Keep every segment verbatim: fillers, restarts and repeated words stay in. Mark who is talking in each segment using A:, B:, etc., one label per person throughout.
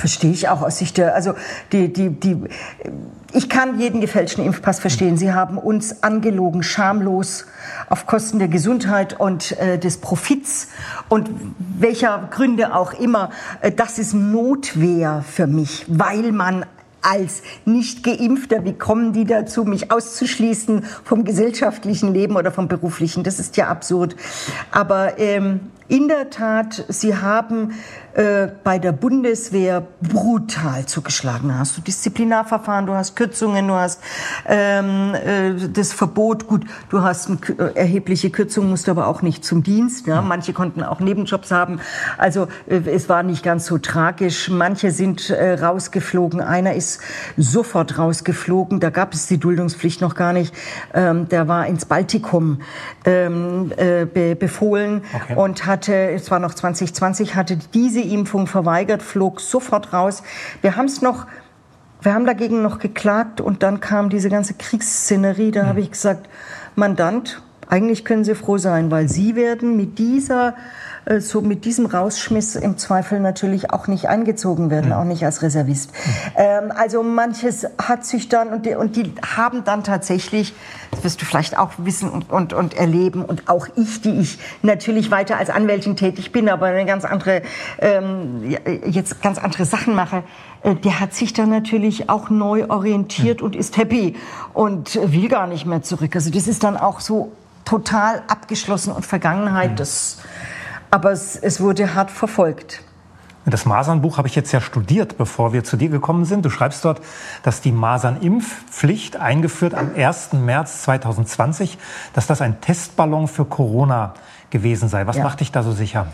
A: Verstehe ich auch aus Sicht der, also die, die, die, ich kann jeden gefälschten Impfpass verstehen. Sie haben uns angelogen, schamlos, auf Kosten der Gesundheit und äh, des Profits und welcher Gründe auch immer. Äh, das ist Notwehr für mich, weil man als Nicht-Geimpfter, wie kommen die dazu, mich auszuschließen vom gesellschaftlichen Leben oder vom beruflichen? Das ist ja absurd. Aber ähm, in der Tat, Sie haben äh, bei der Bundeswehr brutal zugeschlagen. Da hast du Disziplinarverfahren, du hast Kürzungen, du hast ähm, äh, das Verbot. Gut, du hast eine äh, erhebliche Kürzung, musst aber auch nicht zum Dienst. Ja? Manche konnten auch Nebenjobs haben. Also äh, es war nicht ganz so tragisch. Manche sind äh, rausgeflogen. Einer ist sofort rausgeflogen. Da gab es die Duldungspflicht noch gar nicht. Ähm, der war ins Baltikum ähm, äh, be- befohlen okay. und hatte, es war noch zwanzig zwanzig, hatte diese Impfung verweigert, flog sofort raus. Wir haben es noch, wir haben dagegen noch geklagt und dann kam diese ganze Kriegsszenerie. Da mhm. habe ich gesagt, Mandant, eigentlich können Sie froh sein, weil Sie werden mit dieser so mit diesem Rausschmiss im Zweifel natürlich auch nicht eingezogen werden, mhm. auch nicht als Reservist. Mhm. Ähm, also manches hat sich dann, und die, und die haben dann tatsächlich, das wirst du vielleicht auch wissen und, und, und erleben, und auch ich, die ich natürlich weiter als Anwältin tätig bin, aber eine ganz andere, ähm, jetzt ganz andere Sachen mache, äh, der hat sich dann natürlich auch neu orientiert mhm. und ist happy und will gar nicht mehr zurück. Also das ist dann auch so total abgeschlossen und Vergangenheit, mhm. das aber es, es wurde hart verfolgt.
B: Das Masernbuch habe ich jetzt ja studiert, bevor wir zu dir gekommen sind. Du schreibst dort, dass die Masernimpfpflicht eingeführt am ersten März zweitausendzwanzig, dass das ein Testballon für Corona gewesen sei. Was ja. macht dich da so sicher?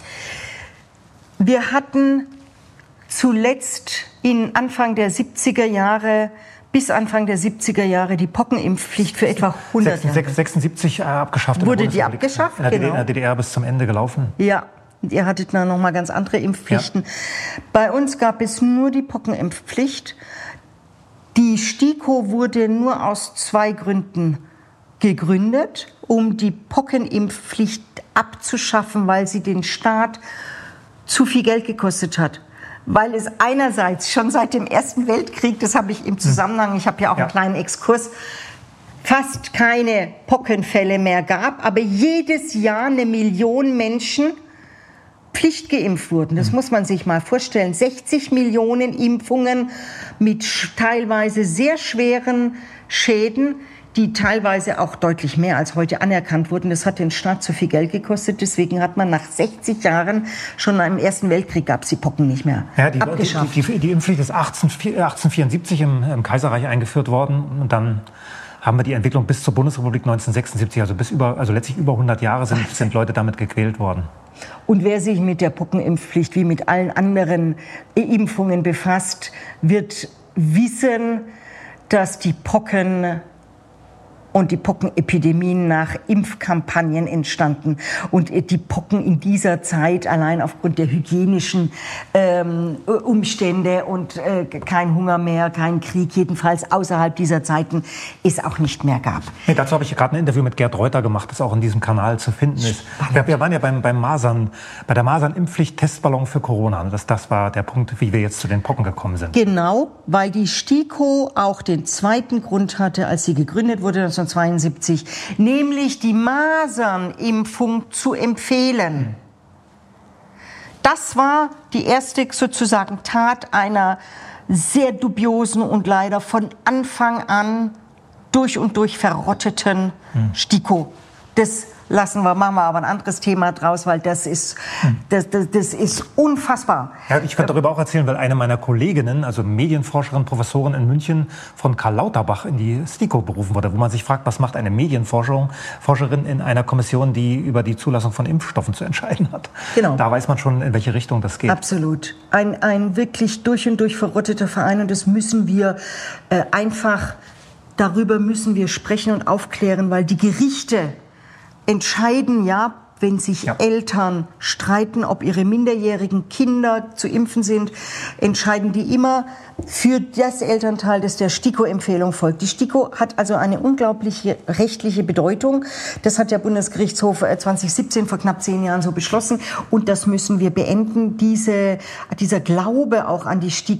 A: Wir hatten zuletzt in Anfang der siebziger Jahre bis Anfang der siebziger Jahre die Pockenimpfpflicht für etwa hundert Jahre.
B: sechsundsiebzig äh, abgeschafft.
A: Wurde die abgeschafft?
B: In der,
A: genau.
B: in der D D R bis zum Ende gelaufen.
A: Ja, ihr hattet dann noch mal ganz andere Impfpflichten. Ja. Bei uns gab es nur die Pockenimpfpflicht. Die STIKO wurde nur aus zwei Gründen gegründet, um die Pockenimpfpflicht abzuschaffen, weil sie den Staat zu viel Geld gekostet hat. Weil es einerseits schon seit dem Ersten Weltkrieg, das habe ich im Zusammenhang, ich habe ja auch ja. einen kleinen Exkurs, fast keine Pockenfälle mehr gab, aber jedes Jahr eine Million Menschen pflichtgeimpft wurden. Das mhm. muss man sich mal vorstellen. sechzig Millionen Impfungen mit teilweise sehr schweren Schäden, die teilweise auch deutlich mehr als heute anerkannt wurden. Das hat den Staat zu viel Geld gekostet. Deswegen hat man nach sechzig Jahren, schon im Ersten Weltkrieg gab es die Pocken nicht mehr,
B: ja, die,
A: abgeschafft.
B: Die, die, die Impfpflicht ist achtzehnhundertvierundsiebzig im, im Kaiserreich eingeführt worden. Und dann haben wir die Entwicklung bis zur Bundesrepublik neunzehnhundertsechsundsiebzig, also bis über, also letztlich über hundert Jahre sind, sind Leute damit gequält worden.
A: Und wer sich mit der Pockenimpfpflicht wie mit allen anderen Impfungen befasst, wird wissen, dass die Pocken und die Pockenepidemien nach Impfkampagnen entstanden. Und die Pocken in dieser Zeit, allein aufgrund der hygienischen ähm, Umstände und äh, kein Hunger mehr, kein Krieg, jedenfalls außerhalb dieser Zeiten, es auch nicht mehr gab.
B: Nee, dazu habe ich gerade ein Interview mit Gerd Reuter gemacht, das auch in diesem Kanal zu finden ist. Wir, wir waren ja beim, beim Masern, bei der Masernimpfpflicht Testballon für Corona. Das, das war der Punkt, wie wir jetzt zu den Pocken gekommen sind.
A: Genau, weil die STIKO auch den zweiten Grund hatte, als sie gegründet wurde, neunzehnhundertzweiundsiebzig, nämlich die Masernimpfung zu empfehlen. Das war die erste sozusagen Tat einer sehr dubiosen und leider von Anfang an durch und durch verrotteten hm. STIKO. Das lassen wir, machen wir aber ein anderes Thema draus, weil das ist, das, das, das ist unfassbar.
B: Ja, ich könnte darüber auch erzählen, weil eine meiner Kolleginnen, also Medienforscherin, Professorin in München, von Karl Lauterbach in die STIKO berufen wurde, wo man sich fragt, was macht eine Medienforscherin in einer Kommission, die über die Zulassung von Impfstoffen zu entscheiden hat.
A: Genau.
B: Da weiß man schon, in welche Richtung das geht.
A: Absolut. Ein, ein wirklich durch und durch verrotteter Verein, und das müssen wir äh, einfach, darüber müssen wir sprechen und aufklären, weil die Gerichte entscheiden ja, wenn sich ja. Eltern streiten, ob ihre minderjährigen Kinder zu impfen sind, entscheiden die immer für das Elternteil, das der STIKO-Empfehlung folgt. Die STIKO hat also eine unglaubliche rechtliche Bedeutung. Das hat der Bundesgerichtshof zwanzig siebzehn, vor knapp zehn Jahren, so beschlossen. Und das müssen wir beenden. Diese, dieser Glaube auch an die STIKO